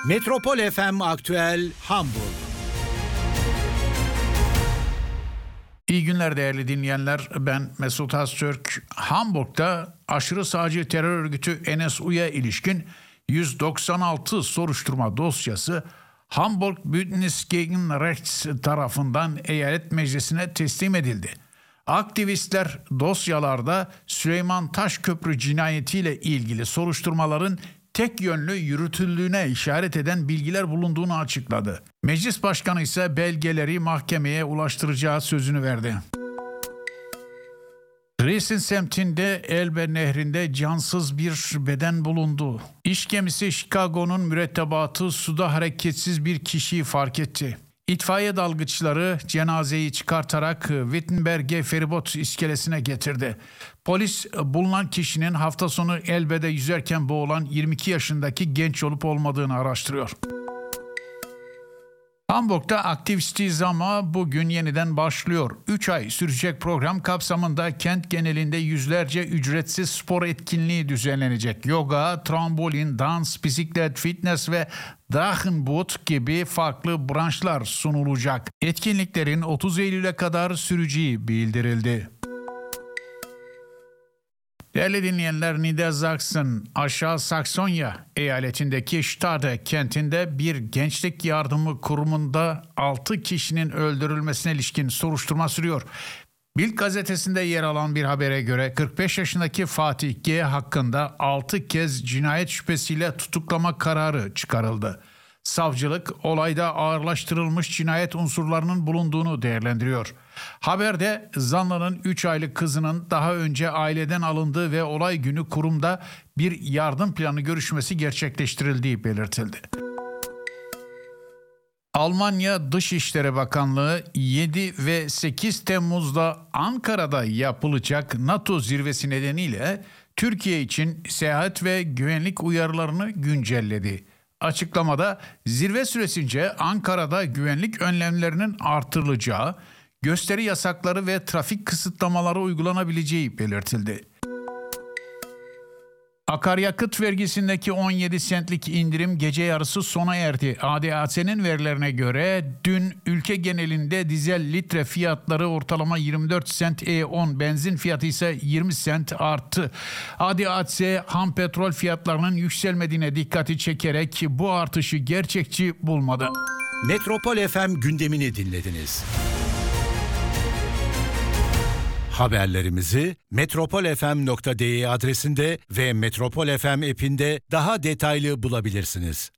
Metropol FM Aktüel Hamburg. İyi günler değerli dinleyenler. Ben Mesut Öztürk. Hamburg'da aşırı sağcı terör örgütü NSU'ya ilişkin 196 soruşturma dosyası Hamburg Bündnis gegen Rechts tarafından eyalet meclisine teslim edildi. Aktivistler dosyalarda Süleyman Taşköprü cinayetiyle ilgili soruşturmaların tek yönlü yürütüldüğüne işaret eden bilgiler bulunduğunu açıkladı. Meclis Başkanı ise belgeleri mahkemeye ulaştıracağı sözünü verdi. Dresden semtinde Elbe Nehri'nde cansız bir beden bulundu. İş gemisi Chicago'nun mürettebatı suda hareketsiz bir kişiyi fark etti. İtfaiye dalgıçları cenazeyi çıkartarak Wittenberg'e feribot iskelesine getirdi. Polis bulunan kişinin hafta sonu Elbe'de yüzerken boğulan 22 yaşındaki genç olup olmadığını araştırıyor. Hamburg'da aktivistiz ama bugün yeniden başlıyor. 3 ay sürecek program kapsamında kent genelinde yüzlerce ücretsiz spor etkinliği düzenlenecek. Yoga, trambolin, dans, bisiklet, fitness ve Drachenboot gibi farklı branşlar sunulacak. Etkinliklerin 30 Eylül'e kadar süreceği bildirildi. Değerli dinleyenler, Niedersachsen, Aşağı Saksonya eyaletindeki Stade kentinde bir gençlik yardımı kurumunda 6 kişinin öldürülmesine ilişkin soruşturma sürüyor. Bild gazetesinde yer alan bir habere göre 45 yaşındaki Fatih G. hakkında 6 kez cinayet şüphesiyle tutuklama kararı çıkarıldı. Savcılık olayda ağırlaştırılmış cinayet unsurlarının bulunduğunu değerlendiriyor. Haberde zanlının 3 aylık kızının daha önce aileden alındığı ve olay günü kurumda bir yardım planı görüşmesi gerçekleştirildiği belirtildi. Almanya Dışişleri Bakanlığı 7 ve 8 Temmuz'da Ankara'da yapılacak NATO zirvesi nedeniyle Türkiye için seyahat ve güvenlik uyarılarını güncelledi. Açıklamada zirve süresince Ankara'da güvenlik önlemlerinin artırılacağı, gösteri yasakları ve trafik kısıtlamaları uygulanabileceği belirtildi. Akaryakıt vergisindeki 17 centlik indirim gece yarısı sona erdi. ADAC'nin verilerine göre dün ülke genelinde dizel litre fiyatları ortalama 24 cent, E10 benzin fiyatı ise 20 cent arttı. ADAC ham petrol fiyatlarının yükselmediğine dikkati çekerek bu artışı gerçekçi bulmadı. Metropol FM gündemini dinlediniz. Haberlerimizi metropolfm.de adresinde ve Metropol FM app'inde daha detaylı bulabilirsiniz.